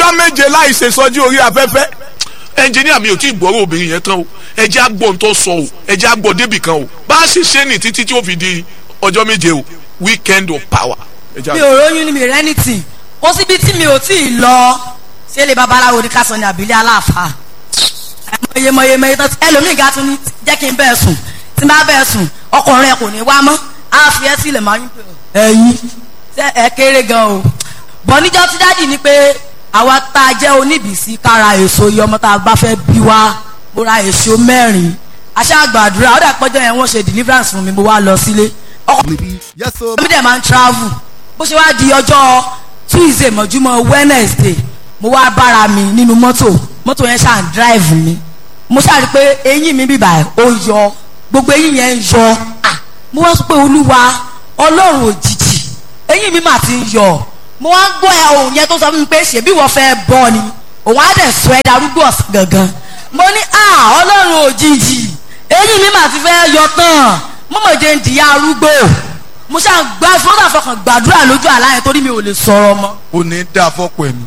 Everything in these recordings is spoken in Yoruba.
ọjọ́ méje láì ṣe sọjí orí afẹ́fẹ́. ẹnjìníà mi ò tí ì gbọ́rọ̀ obìnrin yẹn tán o, ẹ jẹ́ àgbọ̀ tó sọ o, ẹ jẹ́ àgbọ̀ débì kan o, bá a ṣe ṣe ní títí tí ó fi di ọjọ́ méje o, weekend of power. mi ò róyún ní mi rẹ́ ní tì kó síbi tí mi ò tí ì lọ ṣé lè babaláwo ní kásán ní àbílẹ̀ aláàfáà mọ̀yemọ̀yemọ̀ye tó ẹlòmíì ga tún ní jẹ́ kí n bẹ́ẹ̀ sùn tí n bá bẹ́ẹ̀ sùn ọkùnrin rẹ kò ní wá mọ́ á fi ẹ́ sílẹ̀ máa ń pè ẹ̀yìn ẹ kéré gan o. bọ̀ níjọ́ tí dájì ni pé àwa tá a jẹ́ oníbìsí kára èso iye ọmọ tá a bá fẹ́ bí wa mo ra èso 4 aṣáàgbàdúrà ó dà pọ́jọ́ yẹn wọ́n ṣe deliverance fún mi mo wá lọ sílé ọkọ mi dẹ̀ máa ń travel bó ṣe wá di ọjọ́ Tuesday mọ̀júmọ́ Wednesday mo wá bára mi nínú mọ́tò yẹn ṣáà ń drive mi mo ṣáà rí pé eyín mi bíbà ó yọ gbogbo eyín yẹn ń yọ mo wá sọ pé Olúwa Ọlọ́run òjijì eyín mi mà ti ń yọ mo wá ń gbọ́ ohùn yẹn tó sọ fún mi pé ṣèbí wọ́n fẹ́ bọ́ ni òun á dẹ̀ sọ ẹ́ darúgbó ọ̀sán gangan mo ní Ọlọ́run òjijì eyín mi mà ti fẹ́ yọ tán mo mọ̀ jẹ́ ń dìyà arúgbó mo ṣáà gbá fọ́nà fọkàn gbàdúrà lójú àlá yẹn torí mi ò lè sọ̀rọ̀ mọ́. ò ní dá fọ́pọ̀ ẹ̀mí.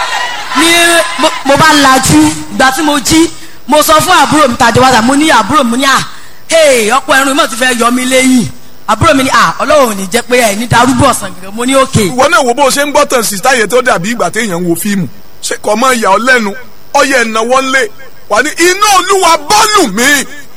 ní mo bá lajú ìgbà tí mo jí mo sọ fún àbúrò mi tàjọ wáṣà mo ní àbúrò mi ní ọ̀pọ̀ ẹ̀rùn mi ti fẹ́ yọ mí lẹ́yìn àbúrò mi ní Ọlọ́run ò ní jẹ́ pé ẹ̀ ní darúgbó ọ̀sán gẹ́gẹ́ mo ní òkè. ìwọ náà wo bó ṣe ń gbọ́ tàn sísá yẹn tó dàbí ìgbà téèyàn ń wo fíìmù ṣe kọ́ mọ́ ìyà ọ lẹ́nu ọyẹ ìnáwó ńlẹ̀ wà ní iná Olúwa bọ́ọ̀lù mi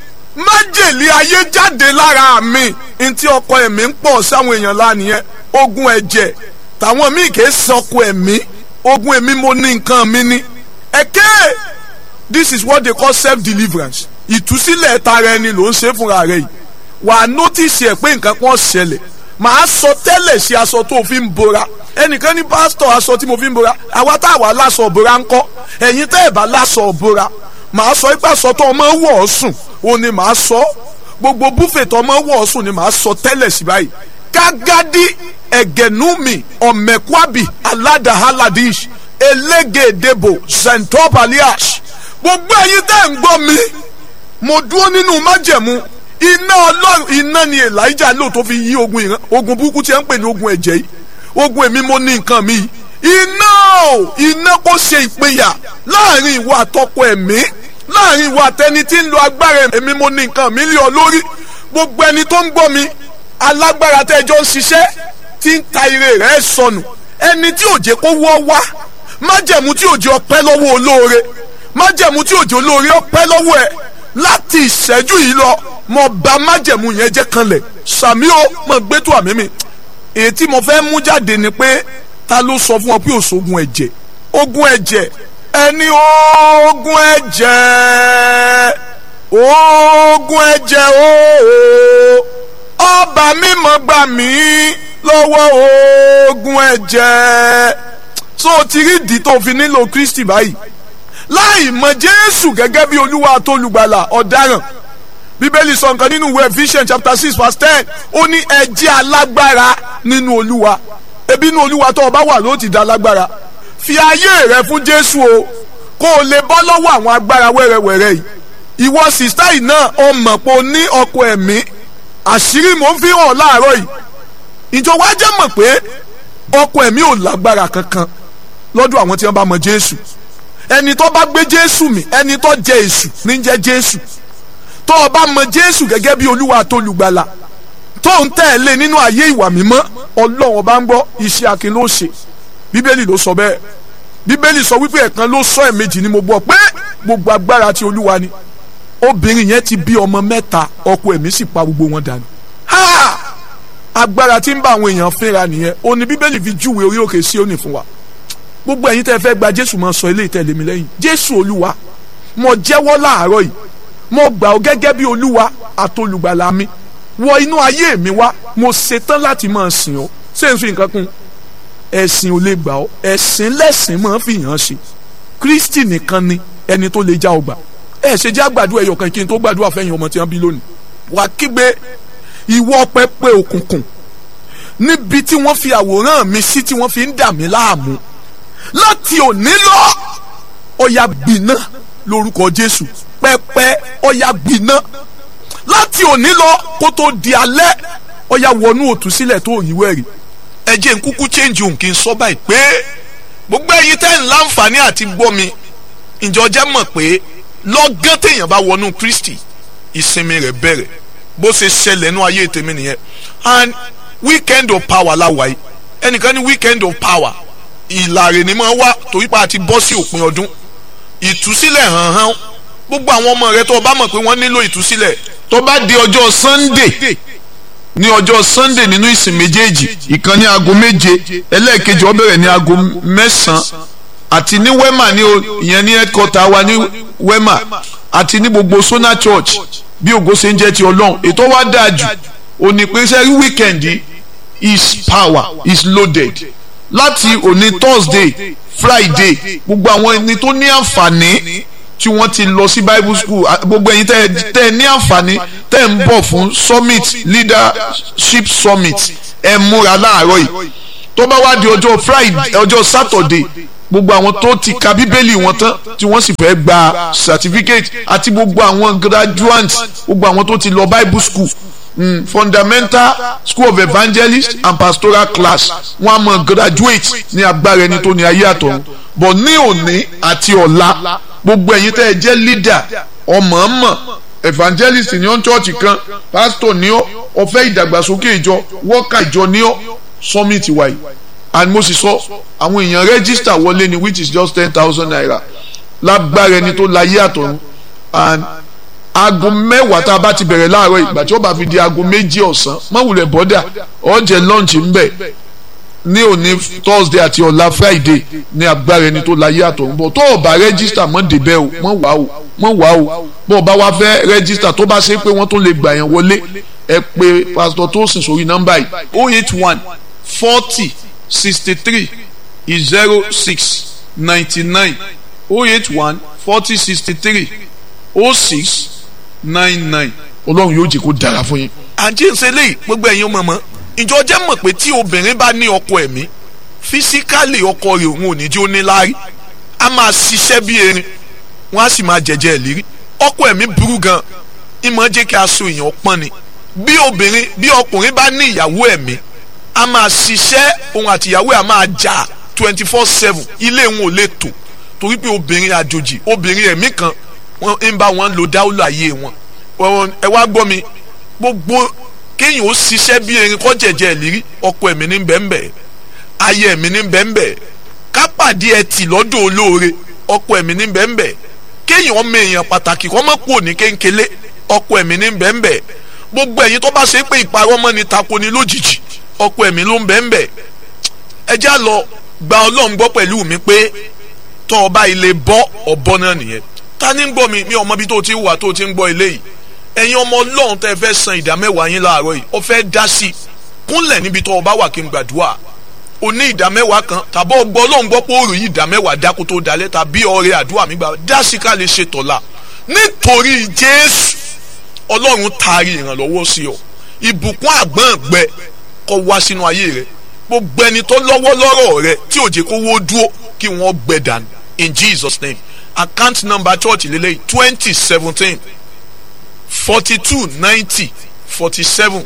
májèlé ayé jáde lára mi ntí ọkọ ẹ̀mí ń pọ̀ sáwọn èèyàn lánìyẹn ogun ẹ̀jẹ̀ tàwọn míì kì í sọkọ ẹ̀mí ogun ẹ̀mí mo ní nǹkan mi ní. ẹ̀kẹ́ this is what they call self-deliverance ìtúsílẹ̀ tara ẹni ló ń ṣe fúnra rẹ̀ yìí wà á notice ẹ̀ pé nǹkan kan ṣẹlẹ̀ màá sọ tẹ́lẹ̀ sí aṣọ tó fi ń bora ẹnìkan ní pásítọ̀ aṣọ tí mo fi ń bora àwa tá àwa láṣọ òbora ńkọ́ ẹ̀yin tẹ́ ẹ̀ bá láṣọ òbora màá sọ ipá sọ tó ọmọ wọ̀ ọ́ sùn ó ní màá sọ gbogbo búfè tó ọmọ wọ̀ ọ́ sùn ni màá sọ tẹ́lẹ̀ sí báyìí kágádí ẹ̀gẹ̀númi ọ̀mẹ̀kwábì aládàhálàdíṣ elégédébò zentopaliash gbogbo ẹ̀yin tẹ́ ń gbọ́ mi mo dúró nínú májẹ̀mú iná Ọlọ́run iná ni Elijah lò tó fi yí ogun ìran ogun burúkú tí ẹ ń pè ní ogun ẹ̀jẹ̀ yìí ogun èmi mo ní nǹkan mi iná kó ṣe ìpínyà láàrin ìwọ àtọkọ ẹ̀mí láàrin ìwọ àtẹni tí ń lo agbára èmi mo ní nǹkan mi lé ọ lórí gbogbo ẹni tó ń gbọ́ mi alágbára tẹ́jọ́ ń ṣiṣẹ́ tí ń ta ire rẹ̀ sọnù ẹni tí òjé kó wọ́ wá májẹ̀mú tí òjé ọpẹ́ lọ́wọ́ olóore májẹ̀mú tí òjé olóore ọpẹ́ lọ́wọ́ ẹ̀ láti ìṣẹ́jú yìí lọ mo bà májẹ̀mú yẹn jẹ́ kanlẹ̀ sàmí o mo gbé tó àmì mi èyí tí mo fẹ́ mú jáde ni pé ta ló sọ fún ọ pé òṣogun ẹ̀jẹ̀ ogun ẹ̀jẹ̀ ẹni ogun ẹ̀jẹ̀ ogun ẹ̀jẹ̀ ooo ọba mímọ́ gbà mí lọ́wọ́ ogun ẹ̀jẹ̀ so ti rí ìdí tó fi nílò Kristi báyìí láì mọ Jésù gẹ́gẹ́ bí Olúwa àtolùgbàlà ọ̀daràn Bíbélì sọ nǹkan nínú ìwé Ephesians chapter 6 verse 10 ó ní ẹ jẹ́ alágbára nínú Olúwa ebi inú Olúwa tó o bá wà ló ti dá lágbára fi ayé rẹ fún Jésù o kó o lè bọ́ lọ́wọ́ àwọn agbára wẹ́rẹ́wẹ́rẹ́ yìí ìwọ sìstá yìí náà o mọ̀ pé o ní ọkọ ẹ̀mí àṣírí mò ń fi hàn láàárọ̀ yìí ìjọ wa jẹ́ mọ̀ pé ọkọ ẹ̀mí ò lágbára kankan lọ́dọ̀ àwọn tí wọ́n bá mọ Jésù ẹni tó bá gbé Jésù mì ẹni tó jẹ èṣù ní jẹ́ Jésù tó o bá mọ Jésù gẹ́gẹ́ bí Olúwa àtolùgbàlà tó ń tẹ̀lé nínú ayé ìwà mímọ́ Ọlọ́run bá ń gbọ́ iṣẹ́ akin ló ṣe Bíbélì ló sọ bẹ́ẹ̀ Bíbélì sọ wípé ẹ̀kan ló sọ ẹ̀mejì ni mo gbọ́ pé gbogbo agbára ti Olúwa ni obìnrin yẹn ti bí ọmọ 3 ọkọ ẹ̀mí sì pa gbogbo wọn dànù agbára tí ń bá àwọn èèyàn fínra nìyẹn ó ní Bíbélì fi júwe orí òkè Síónì fún wa gbogbo ẹ̀yin tẹ́ fẹ́ gba Jésù máa sọ ilé ìtẹ̀lé mi lẹ́yìn Jésù Olúwa mo jẹ́wọ́ láàárọ̀ yìí mo gbà ọ́ gẹ́gẹ́ bí Olúwa àtolùgbàlà mi wọ inú ayé mi wá mo ṣetán láti máa sìn ọ́ ṣé n fi nǹkan kún ẹ̀sìn ò lè gbà ọ́ ẹ̀sìn lẹ́sìn máa fi hàn ṣe Kristi nìkan ni ẹni tó lè já ọgbà ẹ ṣe jẹ́ àgbàdo ẹ̀yọ̀ kan kí n tó gbàdúrà fẹ́yìn ọmọ tí wọ́n bí lónìí wà kígbe ìwọ pẹpẹ òkùnkùn níbi tí wọ́n fi àwòrán mi sí tí wọ́n fi ń dà mí láàmú láti òní lọ ọ̀yà gbiná lórúkọ Jésù pẹpẹ ọ̀yà gbiná láti òní lọ kó tó di alẹ́ ọ̀yà wọnú òtúsílẹ̀ tó yíwẹ́ rí ẹ jẹ́ n kúkú change òun kí n sọ báyìí pé gbogbo ẹ̀yin tẹ́ ń láǹfààní àti gbọ́ mi ǹjọ́ jẹ́ mọ̀ pé lọ́gán téèyàn bá wọnú Kristi ìsinmi rẹ̀ bẹ̀rẹ̀ bó ṣe ṣẹlẹ̀ nú ayé tèmi nìyẹn. And weekend of power láwa yìí ẹnìkan ní weekend of power ìlàrè ni máa wá torí pa àti bọ́ sí òpin ọdún ìtúsílẹ̀ hàn gbogbo àwọn ọmọ rẹ tó o bá mọ̀ pé wọ́n nílò ìtúsílẹ̀ tó bá di ọjọ́ Sunday ní ọjọ́ Sunday nínú ìsìn méjèèjì ìkan ní aago 7 ẹlẹ́ẹ̀kejì ó bẹ̀rẹ̀ ní aago 9 àti ní Wema ní ìyẹn ní headquarter wa ní Wema àti ní gbogbo Sona Church bí ògo ṣe ń jẹ́ ti Ọlọ́run ètò wa dáa jù òní pé sẹ́rí weekend is power is loaded láti òní Thursday Friday gbogbo àwọn ẹni tó ní àǹfààní tí wọ́n ti lọ sí Bible school gbogbo ẹ̀yin tẹ́ ní àǹfààní tẹ́ ń bọ̀ fún summit leadership summit ẹ múra láàárọ̀ yìí tó bá wá di ọjọ́ Friday ọjọ́ Saturday gbogbo àwọn tó ti ka bíbélì wọn tán tí wọ́n sì fẹ́ gba certificate àti gbogbo àwọn graduates gbogbo àwọn tó ti lọ Bible school fundamental school of evangelist and pastoral class wọ́n á mọ graduate ní agbára ẹni tó ní ayé àtọ̀run but ní òní àti ọ̀la gbogbo ẹ̀yin tẹ́ ẹ jẹ́ leader ọmọọmọ evangelist ní ọ́n church kan pastor ní ọ́ ọ̀fẹ́ ìdàgbàsókè ìjọ worker ìjọ ní ọ́ summit wáyé and mo sì sọ àwọn èèyàn register wọlé ni which is just 10,000 naira lágbára ẹni tó láyé àtọ̀run and aago 10 tá a bá ti bẹ̀rẹ̀ láàárọ̀ ìgbà tí ó bá fi di aago 2 ọ̀sán mọ̀wùlẹ̀ bọ́dà ọ̀jẹ̀ lunch ń bẹ̀ ní òní Thursday àti ọ̀la Friday ní agbára ẹni tó láyé àtọ̀run bọ̀ tó o bá register mọ́ débẹ̀ o mọ́ wá o bó o bá wá fẹ́ register tó bá ṣe pé wọ́n tún lè gbà yẹn wọlé ẹ pé Pastor Tosin sórí nọ́mbà yìí 081 40 63 06 99 081 40 63 06 99 Ọlọ́run yóò jẹ́ kó dára fún yín. àjíǹsẹ̀ lẹ́yìn gbogbo ẹ̀yin ọmọ mọ́ ìjọ jẹ́ mọ̀ pé tí obìnrin bá ní ọkọ ẹ̀mí físíkálì ọkọ rẹ̀ òun ò ní jẹ́ ó ní láárí a máa ṣiṣẹ́ bí erin wọ́n á sì máa jẹ̀jẹ̀ ìlérí ọkọ ẹ̀mí burú gan ìmọ̀ jẹ́ kí aṣọ èèyàn pọ́n ni bí ọkùnrin bá ní ìyàwó ẹ̀mí a máa ṣiṣẹ́ òun àti ìyàwó ẹ̀ a máa jà 24/7 ilé wọn ò lè tò torí pé obìnrin àjòjì obìnrin ẹ̀mí kan wọ́n ń bá wọn lo dáúlà ayé wọn ẹ wá gbọ́ mi gbogbo kéèyàn ó ṣiṣẹ́ bí erin kọ́ jẹ̀jẹ̀ ìlérí ọkọ ẹ̀mí ní bẹ́ẹ̀nbẹ́ ayé ẹ̀mí ní bẹ́ẹ̀nbẹ́ kápàdé ẹtì lọ́dọ̀ olóore ọkọ ẹ̀mí ní bẹ́ẹ̀nbẹ́ kéèyàn ọmọ èèyàn pàtàkì kọ́ mọ́ kúrò ní kéńkélé ọkọ ẹ̀mí ní bẹ́ẹ̀nbẹ́ gbogbo ẹ̀yin tó bá ṣe pé ìparọ́ mọ́ ni tako ni lójijì ọkọ ẹ̀mí ló ń bẹ́ẹ̀nbẹ́ ẹ já lọ gba Ọlọ́run gbọ́ pẹ̀lú mi pé tọ́ ọba ilé bọ́ ọ̀bọ náà nìyẹn ta ni ń gbọ́ mi ọmọ bí tó ti wà tó ti ń gbọ́ ilé yìí ẹ̀yin ọmọ Ọlọ́run tẹ́ fẹ́ san ìdámẹ́wàá yín láàárọ̀ yìí ó fẹ́ dá sí i kúnlẹ̀ níbi tó o bá wà kí n gbàdúrà o ní ìdámẹ́wàá kan tàbí ọgbọ́ Ọlọ́run gbọ́ pé òòrùn yìí ìdámẹ́wàá dákú tó dalẹ̀ tàbí ọrẹ àdúrà mi gbà dá sí ká lè ṣe tọ̀la nítorí Jésù Ọlọ́run taari ìrànlọ́wọ́ sí ọ ìbùkún àgbọ̀n gbẹ kó wá sínú ayé rẹ gbogbo ẹni tó lọ́wọ́ lọ́rọ̀ rẹ tí ò jẹ́ kó wó dúró kí wọ́n gbẹ dànù in Jesus name account number church lélẹ́yìí 2017 42 90 47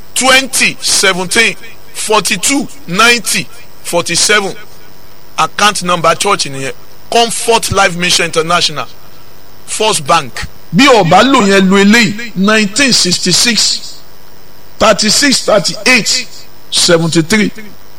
2017 42 90 47 account number church nìyẹn Comfort Life Mission International First Bank. bí ọba lò yẹn lo eléyìí 1966 36 38 73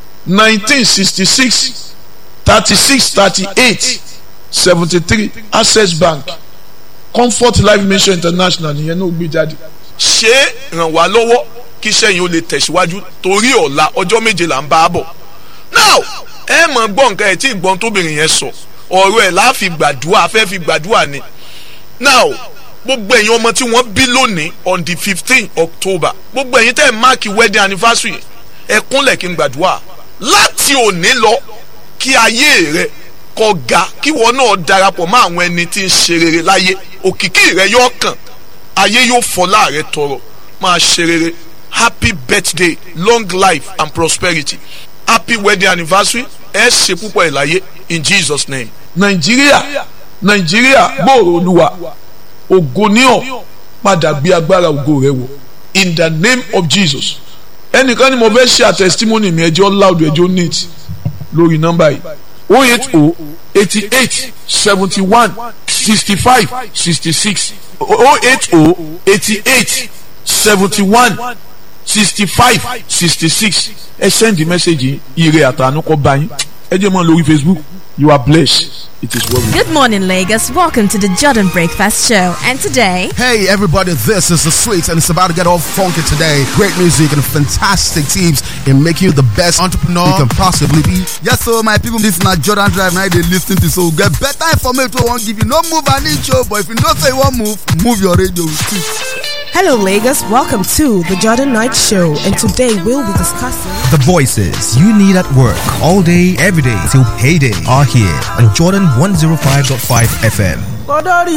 1966 36 38 73 Access Bank Comfort Life Mission International nìyẹn náà gbé jáde. ṣé ràn wá lọ́wọ́ kí sẹ́yìn ó lè tẹ̀síwájú torí ọ̀la ọjọ́ méje là ń bá a bọ̀. now ẹ mọ̀ gbọ́ nǹkan ẹ̀ tí ìgbọ́n tóbìnrin yẹn sọ ọ̀rọ̀ ẹ̀ láà fi gbàdúrà fẹ́ fi gbàdúrà ni. now gbogbo ẹ̀yin ọmọ tí wọ́n bí lónìí on the 15 October gbogbo ẹ̀yin tẹ́ ẹ̀ máàkì wedding anniversary ẹ kúnlẹ̀ kí n gbàdúrà láti òní lọ kí ayé rẹ kó ga kí wọn náà darapọ̀ mọ́ àwọn ẹni tí ń ṣe rere láyé òkìkí rẹ yóò kàn ayé yóò fọlá rẹ tọrọ máa ṣe rere. Happy birthday long life and prosperity happy wedding anniversary ẹ ṣe púpọ̀ ẹ̀ láyé in Jesus name. Nàìjíríà gbòòrò Olúwa ògo ní ọ padà gbé agbára ògo rẹ wọ̀ in the name of Jesus. ẹnìkan ni mo fẹ́ ṣe testimony mi ẹjọ́ loud ẹjọ́ neat lórí nọ́mbà yìí 080 88 71 65 66 080 88 71 65 66. Send the message ire àtànú kó bá yín. Ẹ jẹ́ mọ́ lórí Facebook. You are blessed. It is well. Good morning, Lagos. Welcome to the Jordan Breakfast Show. And today, hey everybody, this is The Sweets, and it's about to get all funky today. Great music and fantastic tips in making you the best entrepreneur you can possibly be. Yes, so my people, this is not Jordan Drive. Now they listen to, so get better information. Won't give you no move an inch, but if you don't say one move your radio. Hello, Lagos. Welcome to the Jordan Night Show, and today we'll be discussing the voices you need at work all day, every day till payday are here on Jordan 105.5 FM.